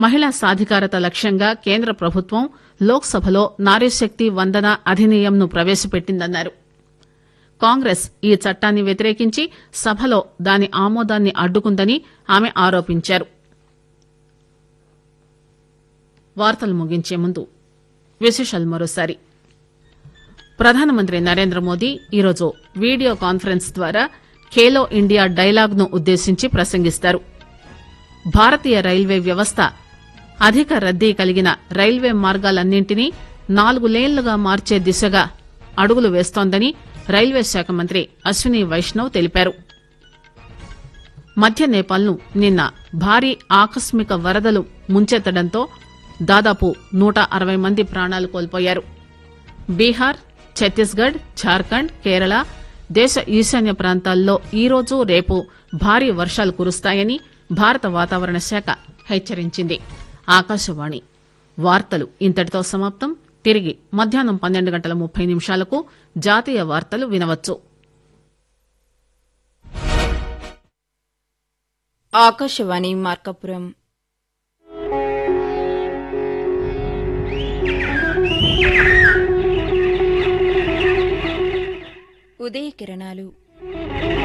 మహిళా సాధికారత లక్ష్యంగా కేంద్ర ప్రభుత్వం లోక్సభలో నారీశక్తి వందన అధినియంను ప్రవేశపెట్టిందన్నారు. కాంగ్రెస్ ఈ చట్టాన్ని వ్యతిరేకించి సభలో దాని ఆమోదాన్ని అడ్డుకుందని ఆమె ఆరోపించారు. వార్తలు ముగించే ముందు విశేషాలు మరోసారి. ప్రధానమంత్రి నరేంద్ర మోదీ ఈరోజు వీడియో కాన్ఫరెన్స్ ద్వారా ఖేలో ఇండియా డైలాగ్ ను ఉద్దేశించి ప్రసంగిస్తారు. భారతీయ రైల్వే వ్యవస్థ అధిక రద్దీ కలిగిన రైల్వే మార్గాలన్నింటినీ 4 లేన్లుగా మార్చే దిశగా అడుగులు వేస్తోందని రైల్వే శాఖ మంత్రి అశ్విని వైష్ణవ్ తెలిపారు. మధ్య నేపాల్ను నిన్న భారీ ఆకస్మిక వరదలు ముంచెత్తడంతో దాదాపు 160 మంది ప్రాణాలు కోల్పోయారు. బీహార్, ఛత్తీస్గఢ్, ఝార్ఖండ్, కేరళ, దేశ ఈశాన్య ప్రాంతాల్లో ఈరోజు రేపు భారీ వర్షాలు కురుస్తాయని భారత వాతావరణ శాఖ హెచ్చరించింది. ఆకాశవాణి వార్తలు ఇంతటితో సమాప్తం. తిరిగి మధ్యాహ్నం 12:30 జాతీయ వార్తలు వినవచ్చు. ఆకాశవాణి మార్కాపురం. ఉదయ కిరణాలు